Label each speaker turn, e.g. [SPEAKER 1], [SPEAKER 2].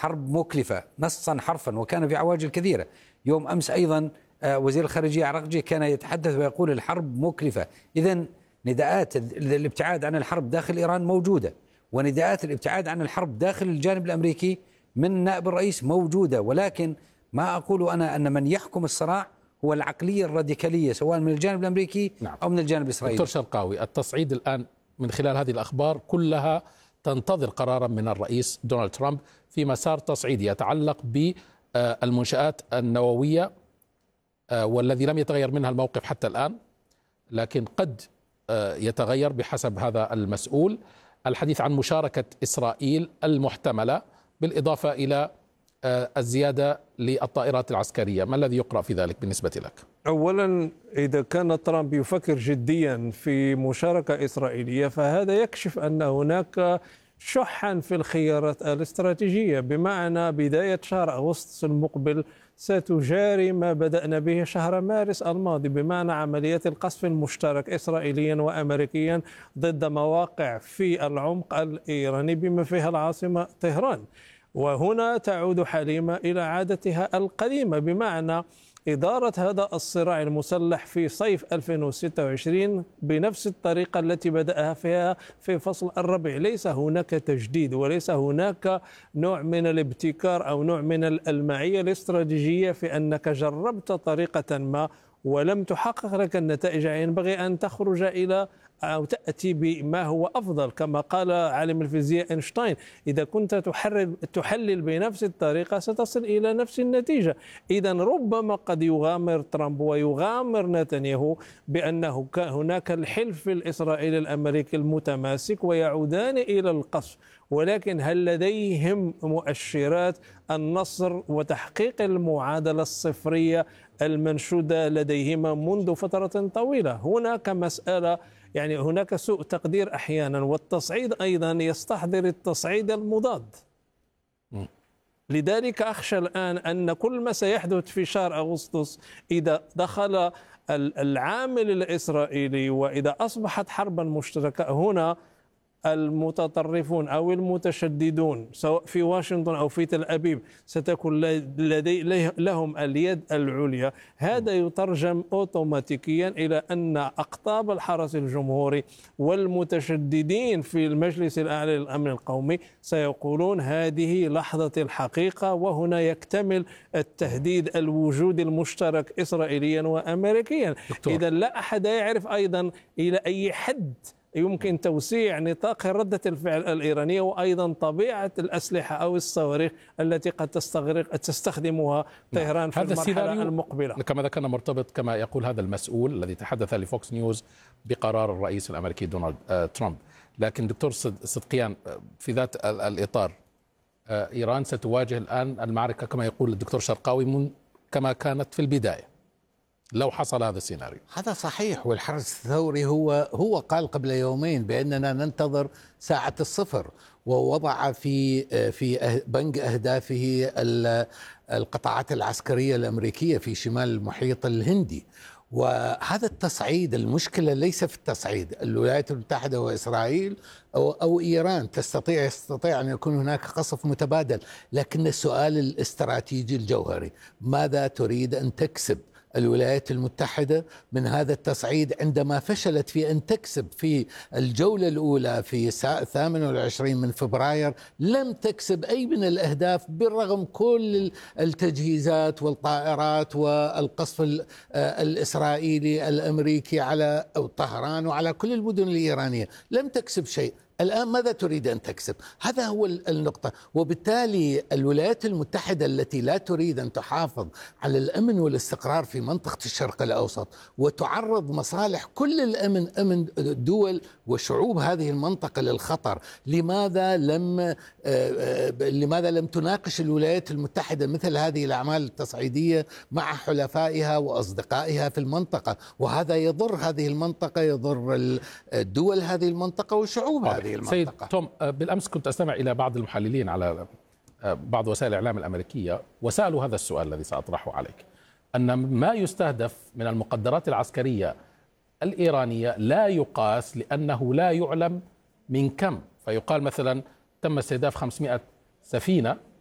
[SPEAKER 1] الحرب مكلفة نصا حرفا، وكان في عواجل كثيرة. يوم أمس أيضا وزير الخارجية عراقجي كان يتحدث ويقول الحرب مكلفة. إذن نداءات الابتعاد عن الحرب داخل إيران موجودة، ونداءات الابتعاد عن الحرب داخل الجانب الأمريكي من نائب الرئيس موجودة. ولكن ما أقول أنا أن من يحكم الصراع هو العقلية الراديكالية سواء من الجانب الأمريكي أو من الجانب الإسرائيلي.
[SPEAKER 2] دكتور شرقاوي، التصعيد الآن من خلال هذه الأخبار كلها تنتظر قرارا من الرئيس دونالد ترامب في مسار تصعيدي يتعلق بالمنشآت النووية، والذي لم يتغير منها الموقف حتى الآن، لكن قد يتغير بحسب هذا المسؤول. الحديث عن مشاركة إسرائيل المحتملة بالإضافة إلى الزيادة للطائرات العسكرية. ما الذي يقرأ في ذلك بالنسبة لك؟
[SPEAKER 3] أولا، إذا كان ترامب يفكر جديا في مشاركة إسرائيلية فهذا يكشف أن هناك شحا في الخيارات الاستراتيجية، بمعنى بداية شهر أغسطس المقبل ستجاري ما بدأنا به شهر مارس الماضي، بمعنى عمليات القصف المشترك إسرائيليا وأمريكيا ضد مواقع في العمق الإيراني بما فيها العاصمة طهران. وهنا تعود حليمة إلى عادتها القديمة، بمعنى إدارة هذا الصراع المسلح في صيف 2026 بنفس الطريقة التي بدأها فيها في فصل الربيع. ليس هناك تجديد وليس هناك نوع من الابتكار أو نوع من المعية الاستراتيجية في أنك جربت طريقة ما ولم تحقق لك النتائج. ينبغي أن تخرج إلى أو تأتي بما هو أفضل، كما قال عالم الفيزياء أينشتاين: إذا كنت تحلل بنفس الطريقة ستصل إلى نفس النتيجة. إذا ربما قد يغامر ترامب ويغامر نتنياهو بأنه هناك الحلف الإسرائيلي الأمريكي المتماسك ويعودان إلى القصف، ولكن هل لديهم مؤشرات النصر وتحقيق المعادلة الصفرية المنشودة لديهما منذ فترة طويلة؟ هناك مسألة، يعني هناك سوء تقدير أحيانا، والتصعيد أيضا يستحضر التصعيد المضاد. لذلك أخشى الآن أن كل ما سيحدث في شهر أغسطس إذا دخل العامل الإسرائيلي وإذا أصبحت حربا مشتركة، هنا المتطرفون أو المتشددون سواء في واشنطن أو في تل أبيب ستكون لهم اليد العليا. هذا يترجم أوتوماتيكيا إلى أن أقطاب الحرس الجمهوري والمتشددين في المجلس الأعلى للأمن القومي سيقولون هذه لحظة الحقيقة، وهنا يكتمل التهديد الوجودي المشترك إسرائيليا وأمريكيا. إذا لا أحد يعرف أيضا إلى أي حد يمكن توسيع نطاق ردة الفعل الإيرانية، وأيضا طبيعة الأسلحة أو الصواريخ التي قد تستخدمها طهران في المرحلة المقبلة.
[SPEAKER 2] كما ذكرنا مرتبط كما يقول هذا المسؤول الذي تحدث لفوكس نيوز بقرار الرئيس الأمريكي دونالد ترامب. لكن دكتور صدقيان، في ذات الإطار إيران ستواجه الآن المعركة كما يقول الدكتور شرقاوي كما كانت في البداية لو حصل هذا السيناريو.
[SPEAKER 4] هذا صحيح، والحرس الثوري هو قال قبل يومين بأننا ننتظر ساعة الصفر، ووضع في بنك أهدافه القطاعات العسكرية الأمريكية في شمال المحيط الهندي. وهذا التصعيد، المشكلة ليس في التصعيد. الولايات المتحدة وإسرائيل أو إيران يستطيع أن يكون هناك قصف متبادل، لكن السؤال الاستراتيجي الجوهري: ماذا تريد أن تكسب الولايات المتحدة من هذا التصعيد عندما فشلت في أن تكسب في الجولة الأولى في 28 من فبراير؟ لم تكسب أي من الأهداف بالرغم كل التجهيزات والطائرات والقصف الإسرائيلي الأمريكي على طهران وعلى كل المدن الإيرانية. لم تكسب شيء. الآن ماذا تريد أن تكسب؟ هذا هو النقطة. وبالتالي الولايات المتحدة التي لا تريد أن تحافظ على الأمن والاستقرار في منطقة الشرق الأوسط وتعرض مصالح كل الأمن، أمن دول وشعوب هذه المنطقة للخطر، لماذا لم تناقش الولايات المتحدة مثل هذه الأعمال التصعيدية مع حلفائها وأصدقائها في المنطقة؟ وهذا يضر هذه المنطقة، يضر الدول هذه المنطقة وشعوب هذه المنطقة.
[SPEAKER 2] سيد توم، بالأمس كنت أستمع إلى بعض المحللين على بعض وسائل الإعلام الأمريكية، وسألوا هذا السؤال الذي سأطرحه عليك: أن ما يستهدف من المقدرات العسكرية الإيرانية لا يقاس لأنه لا يعلم من كم. فيقال مثلا تم استهداف 500 سفينة